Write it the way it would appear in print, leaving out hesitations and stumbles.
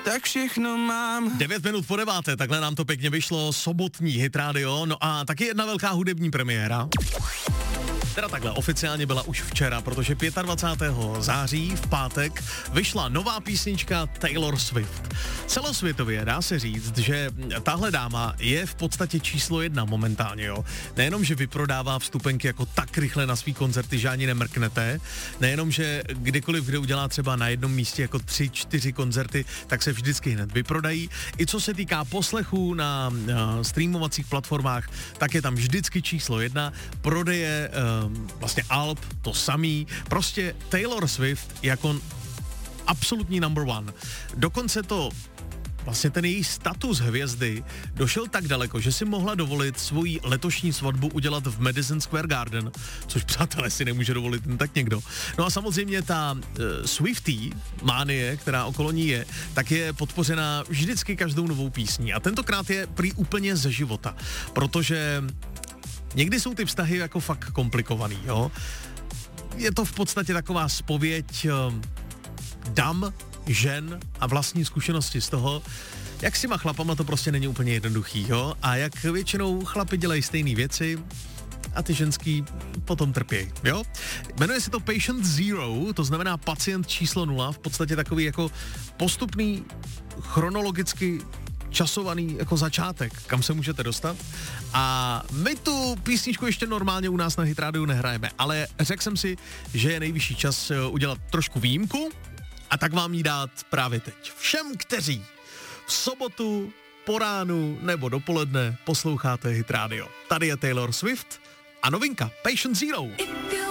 tak všechno mám. 9 minut po 9, takhle nám to pěkně vyšlo, sobotní Hit Radio, no a taky jedna velká hudební premiéra. Teda takhle, oficiálně byla už včera, protože 25. září v pátek vyšla nová písnička Taylor Swift. Celosvětově dá se říct, že tahle dáma je v podstatě číslo 1 momentálně, jo. Nejenom, že vyprodává vstupenky jako tak rychle na svý koncerty, že ani nemrknete, nejenom, že kdykoliv, kde udělá třeba na jednom místě jako 3-4 koncerty, tak se vždycky hned vyprodají. I co se týká poslechů na streamovacích platformách, tak je tam vždycky číslo 1, prodeje vlastně alb, to samý, prostě Taylor Swift jako absolutní number one. Dokonce to vlastně ten její status hvězdy došel tak daleko, že si mohla dovolit svoji letošní svatbu udělat v Madison Square Garden, což přátelé si nemůže dovolit jen tak někdo. No a samozřejmě ta Swiftie mánie, která okolo ní je, tak je podpořena vždycky každou novou písní. A tentokrát je prý úplně ze života, protože někdy jsou ty vztahy jako fakt komplikovaný, jo. Je to v podstatě taková zpověď dam, žen a vlastní zkušenosti z toho, jak s těma chlapama to prostě není úplně jednoduchý, jo. A jak většinou chlapi dělají stejné věci a ty ženský potom trpějí, jo. Jmenuje se to Patient Zero, to znamená pacient číslo 0, v podstatě takový jako postupný, chronologicky časovaný jako začátek, kam se můžete dostat. A my tu písničku ještě normálně u nás na Hit Radio nehrajeme, ale řekl jsem si, že je nejvyšší čas udělat trošku výjimku a tak vám ji dát právě teď. Všem, kteří v sobotu po ránu nebo dopoledne posloucháte Hit Radio. Tady je Taylor Swift a novinka Patient Zero.